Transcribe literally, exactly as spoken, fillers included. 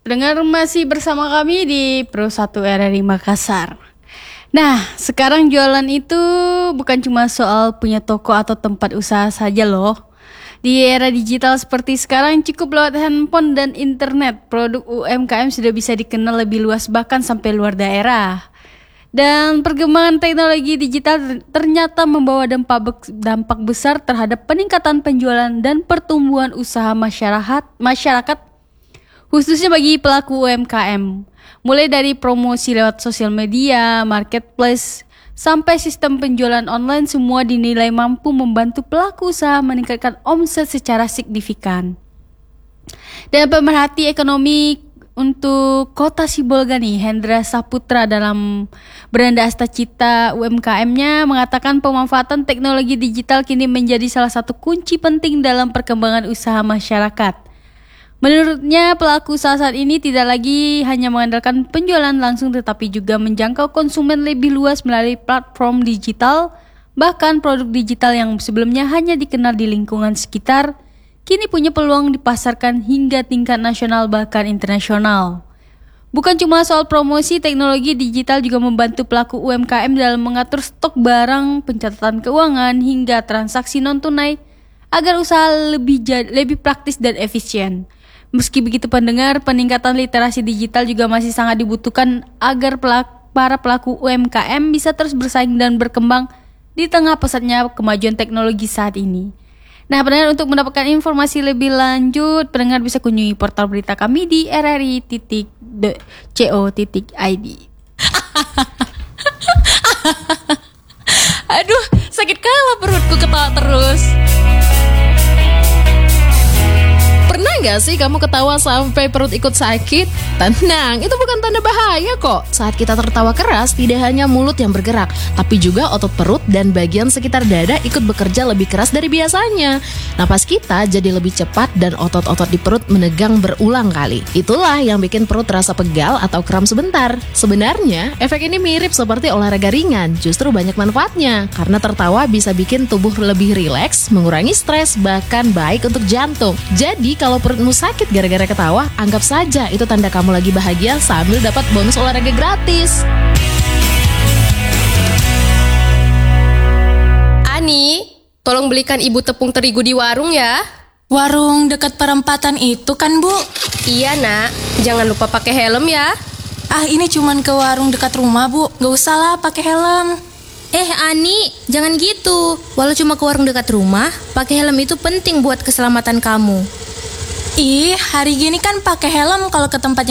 Pendengar masih bersama kami di Pro satu R R I Makassar. Nah, sekarang jualan itu bukan cuma soal punya toko atau tempat usaha saja loh. Di era digital seperti sekarang, cukup lewat handphone dan internet, produk U M K M sudah bisa dikenal lebih luas bahkan sampai luar daerah. Dan perkembangan teknologi digital ternyata membawa dampak dampak besar terhadap peningkatan penjualan dan pertumbuhan usaha masyarakat masyarakat khususnya bagi pelaku U M K M. Mulai dari promosi lewat sosial media, marketplace, sampai sistem penjualan online, semua dinilai mampu membantu pelaku usaha meningkatkan omset secara signifikan. Dan pemerhati ekonomi untuk Kota Sibolga nih, Hendra Saputra dalam Beranda Astacita U M K M-nya mengatakan pemanfaatan teknologi digital kini menjadi salah satu kunci penting dalam perkembangan usaha masyarakat. Menurutnya, pelaku usaha saat ini tidak lagi hanya mengandalkan penjualan langsung tetapi juga menjangkau konsumen lebih luas melalui platform digital. Bahkan produk digital yang sebelumnya hanya dikenal di lingkungan sekitar, kini punya peluang dipasarkan hingga tingkat nasional bahkan internasional. Bukan cuma soal promosi, teknologi digital juga membantu pelaku U M K M dalam mengatur stok barang, pencatatan keuangan, hingga transaksi non-tunai agar usaha lebih jad- lebih praktis dan efisien. Meski begitu pendengar, peningkatan literasi digital juga masih sangat dibutuhkan agar pelak- para pelaku U M K M bisa terus bersaing dan berkembang di tengah pesatnya kemajuan teknologi saat ini. Nah, pendengar, untuk mendapatkan informasi lebih lanjut, pendengar bisa kunjungi portal berita kami di r r i titik co titik i d. Aduh, sakit kala perutku ketawa terus. Pernah gak sih kamu ketawa sampai perut ikut sakit? Tenang, itu bukan tanda bahaya kok. Saat kita tertawa keras, tidak hanya mulut yang bergerak, tapi juga otot perut dan bagian sekitar dada ikut bekerja lebih keras dari biasanya. Napas kita jadi lebih cepat dan otot-otot di perut menegang berulang kali. Itulah yang bikin perut terasa pegal atau kram sebentar. Sebenarnya, efek ini mirip seperti olahraga ringan, justru banyak manfaatnya. Karena tertawa bisa bikin tubuh lebih rileks, mengurangi stres, bahkan baik untuk jantung. Jadi, kalau perutmu sakit gara-gara ketawa, anggap saja itu tanda kamu lagi bahagia sambil dapat bonus olahraga gratis. Ani, tolong belikan ibu tepung terigu di warung ya. Warung dekat perempatan itu kan, Bu? Iya nak, jangan lupa pakai helm ya. Ah, ini cuman ke warung dekat rumah, Bu. Gak usah lah pakai helm. Eh Ani, jangan gitu. Walau cuma ke warung dekat rumah, pakai helm itu penting buat keselamatan kamu. Ih, hari gini kan pakai helm kalau ke tempat